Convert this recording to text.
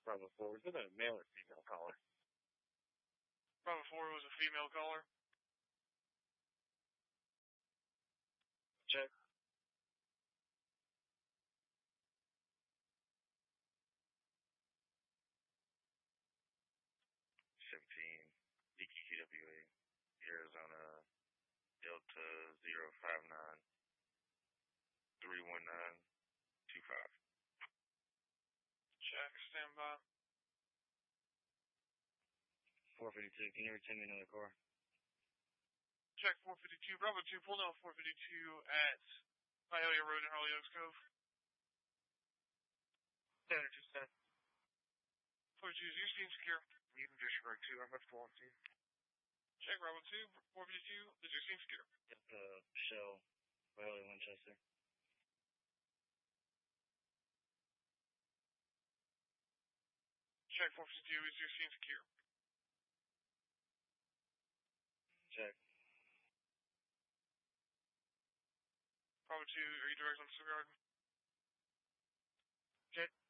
Bravo 4. Was it a male or female caller? Bravo 4 was a female caller. Check. 17, DQQWA, Arizona, Delta 059, 31925. Check, stand by. 452, can you return me another car? Check 452, Bravo 2, pull down 452 at Hialeah Road in Harley Oaks Cove. Center 2 center. 42, is your scene secure? You can disregard 2, I'm about to pull on 2. Check, Bravo 2, 452, is your scene secure? Yep, Shell, Riley Winchester. Check 452, is your scene secure? Check. Bravo 2, are you direct on Cigar Garden? Check.